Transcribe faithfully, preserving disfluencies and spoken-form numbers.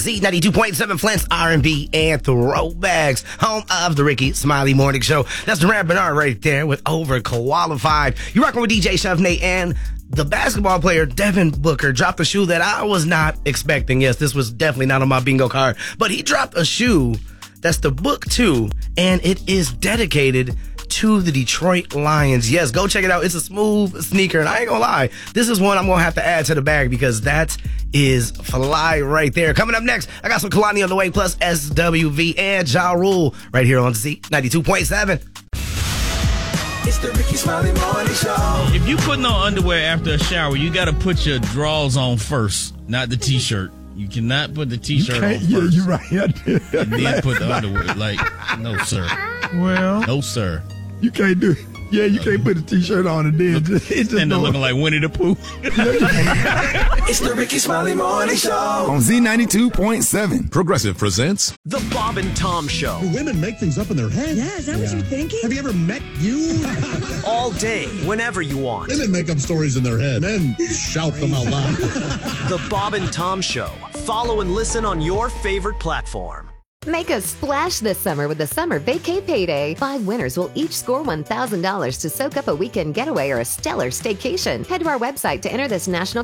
Z ninety-two point seven Flint's R and B and Throwbacks, home of the Ricky Smiley Morning Show. That's Durant Bernard right there with Overqualified. You're rocking with D J Chef Nate, and the basketball player Devin Booker dropped a shoe that I was not expecting. Yes, this was definitely not on my bingo card, but he dropped a shoe that's the Book two, and it is dedicated to the Detroit Lions. Yes, go check it out. It's a smooth sneaker, and I ain't gonna lie, this is one I'm gonna have to add to the bag because that is fly right there. Coming up next, I got some Kalani on the way, plus S W V and Ja Rule right here on Z ninety-two point seven. It's the Ricky Smiley Morning Show. If you putting on underwear after a shower, you got to put your drawers on first, not the T-shirt. You cannot put the T-shirt on first. Yeah, you're right. And then put the underwear. Like, no, sir. Well, no, sir. You can't do it. Yeah, you can't put a T-shirt on and then Look, just, it just and then looking like Winnie the Pooh. It's the Ricky Smiley Morning Show on Z ninety-two point seven. Progressive presents The Bob and Tom Show. Do women make things up in their head? Yeah, is that yeah. what you're thinking? Have you ever met you? All day, whenever you want. Women make up stories in their head. Men shout them out loud. The Bob and Tom Show. Follow and listen on your favorite platform. Make a splash this summer with the Summer Vacay Payday. Five winners will each score one thousand dollars to soak up a weekend getaway or a stellar staycation. Head to our website to enter this national